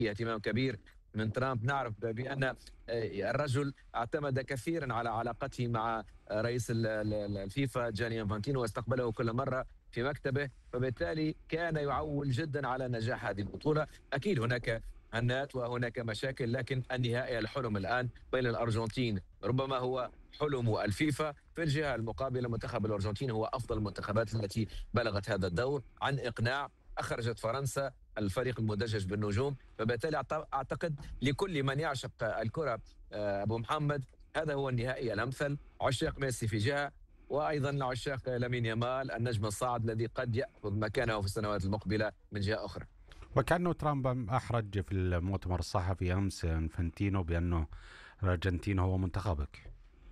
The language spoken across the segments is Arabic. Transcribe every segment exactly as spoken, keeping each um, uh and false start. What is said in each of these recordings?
اهتمام كبير من ترامب. نعرف بأن آه، الرجل اعتمد كثيرا على علاقته مع آه، رئيس ال- ال- الفيفا جاني انفانتينو، واستقبله كل مرة في مكتبه، فبالتالي كان يعول جدا على نجاح هذه البطولة. أكيد هناك هنات وهناك مشاكل، لكن النهائي الحلم الآن بين الأرجنتين ربما هو حلم الفيفا. في الجهة المقابلة منتخب الأرجنتين هو أفضل المنتخبات التي بلغت هذا الدور عن إقناع. أخرجت فرنسا الفريق المدجج بالنجوم، فبالتالي أعت- أعتقد لكل من يعشق الكرة آه، أبو محمد، هذا هو النهائي الأمثل. عشاق ميسي في جهة، وأيضا عشاق لامين يامال النجم الصاعد الذي قد يأخذ مكانه في السنوات المقبلة من جهة أخرى. وكأنه ترامب أحرج في المؤتمر الصحفي أمس انفانتينو بأنه الأرجنتين هو منتخبك.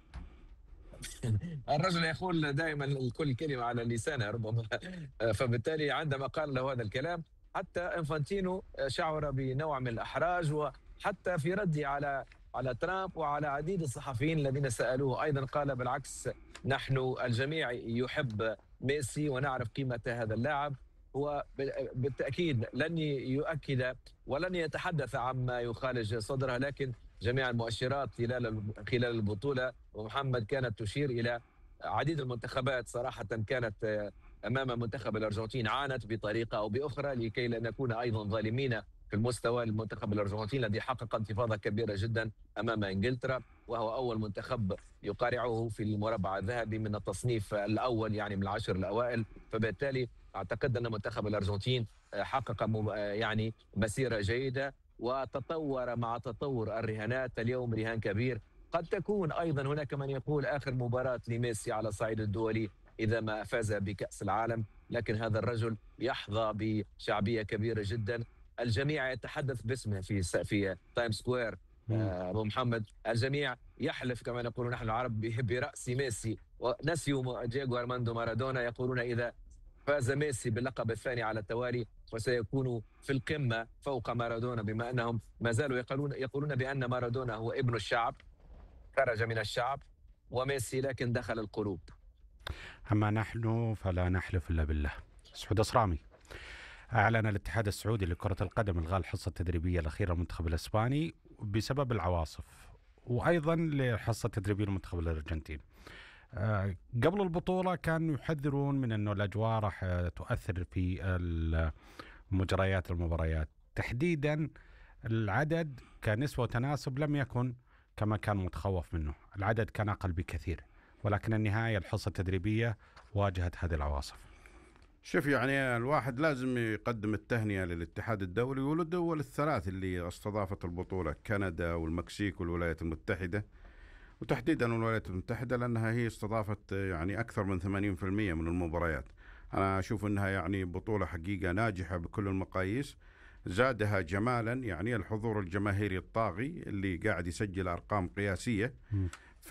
الرجل يقول دائما كل كلمة على لسانه ربما فبالتالي عندما قال له هذا الكلام، حتى انفانتينو شعر بنوع من الإحراج، وحتى في رده على على ترامب وعلى عديد الصحفيين الذين سألوه أيضا قال بالعكس، نحن الجميع يحب ميسي ونعرف قيمة هذا اللاعب. هو بالتأكيد لن يؤكد ولن يتحدث عما يخالج صدره، لكن جميع المؤشرات خلال خلال البطولة ومحمد كانت تشير إلى عديد المنتخبات صراحة كانت آه، أمام منتخب الأرجنتين عانت بطريقة أو بأخرى، لكي لا نكون أيضا ظالمين في المستوى. المنتخب الأرجنتين الذي حقق انتفاضة كبيرة جدا أمام إنجلترا، وهو أول منتخب يقارعه في المربع الذهبي من التصنيف الأول، يعني من العشر الأوائل. فبالتالي أعتقد أن منتخب الأرجنتين آه، حقق مب- آه، يعني مسيرة جيدة، وتطور مع تطور الرهانات. اليوم رهان كبير، قد تكون أيضا هناك من يقول آخر مباراة لميسي على الصعيد الدولي إذا ما فاز بكأس العالم، لكن هذا الرجل يحظى بشعبية كبيرة جدا. الجميع يتحدث باسمه في س- في تايم سكوير. مم. آه، أبو محمد، الجميع يحلف كما نقول نحن العرب ب- برأس ميسي، ونسيوا دييغو أرماندو مارادونا. يقولون إذا فاز ميسي باللقب الثاني على التوالي وسيكون في القمة فوق مارادونا، بما أنهم ما زالوا يقولون يقولون بأن مارادونا هو ابن الشعب، خرج من الشعب، وميسي لكن دخل القلوب. أما نحن فلا نحلف إلا بالله. سعود أسرامي، أعلن الاتحاد السعودي لكرة القدم إلغاء الحصة التدريبية الأخيرة للمنتخب الإسباني بسبب العواصف، وأيضا للحصة التدريبية للمنتخب الأرجنتين. آه، قبل البطولة كانوا يحذرون من أنه الأجواء راح آه، تؤثر في ال- مجريات المباريات، تحديدا العدد كنسبة وتناسب لم يكن كما كان متخوف منه، العدد كان أقل بكثير، ولكن النهاية الحصة التدريبية واجهت هذه العواصف. شوف، يعني الواحد لازم يقدم التهنئة للاتحاد الدولي وللدول الثلاث اللي استضافت البطولة، كندا والمكسيك والولايات المتحدة، وتحديدا الولايات المتحدة لأنها هي استضافت يعني أكثر من ثمانين بالمئة من المباريات. أنا أشوف أنها يعني بطولة حقيقة ناجحة بكل المقاييس، زادها جمالا يعني الحضور الجماهيري الطاغي اللي قاعد يسجل أرقام قياسية. م.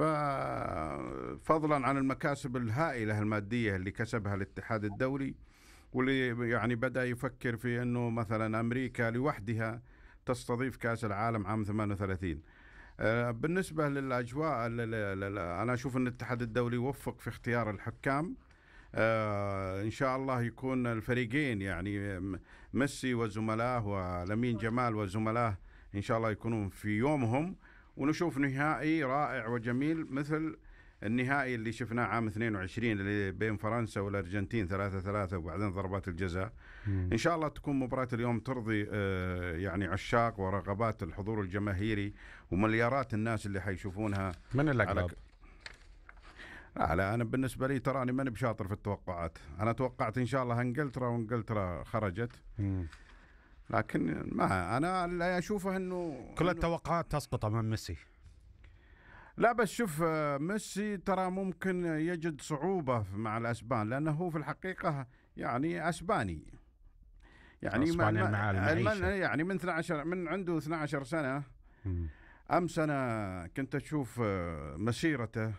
ففضلا عن المكاسب الهائلة المادية اللي كسبها الاتحاد الدولي، واللي يعني بدأ يفكر في أنه مثلا أمريكا لوحدها تستضيف كأس العالم عام ثمانية وثلاثين. آه، بالنسبة للأجواء، أنا أشوف أن الاتحاد الدولي وفق في اختيار الحكام. آه، إن شاء الله يكون الفريقين يعني ميسي وزملاه ولامين جمال وزملاه إن شاء الله يكونون في يومهم، ونشوف نهائي رائع وجميل مثل النهائي اللي شفناه عام اثنين وعشرين اللي بين فرنسا والأرجنتين ثلاثة ثلاثة وبعدين ضربات الجزاء. م. إن شاء الله تكون مباراة اليوم ترضي آه، يعني عشاق ورغبات الحضور الجماهيري ومليارات الناس اللي حيشوفونها. من على الأقرب؟ ك... لا, لا أنا بالنسبة لي تراني ماني بشاطر في التوقعات. أنا توقعت إن شاء الله إنجلترا، وإنجلترا خرجت. م. لكن ما أنا لا أشوفه إنه كل إنه التوقعات تسقط أمام ميسي. لا، بس شوف، آه، ميسي ترى ممكن يجد صعوبة مع الأسبان، لأنه هو في الحقيقة يعني أسباني، يعني ما إسبانيا ما مع الم- المعيشة. يعني من اثنا عشر من عنده اثنا عشر سنة. م. أمس أنا كنت أشوف آه، مسيرته،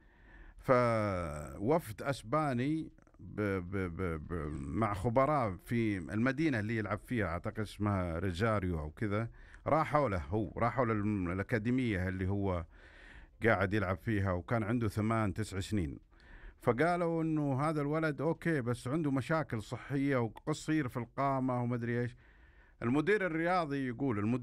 فوفد أسباني ب ب ب ب مع خبراء في المدينة اللي يلعب فيها، أعتقد اسمها ريزاريو أو كذا، راحوا له، هو راحوا للأكاديمية اللي هو قاعد يلعب فيها، وكان عنده ثمان تسع سنين. فقالوا انه هذا الولد اوكي بس عنده مشاكل صحية وقصير في القامة ومدري ايش. المدير الرياضي يقول المدير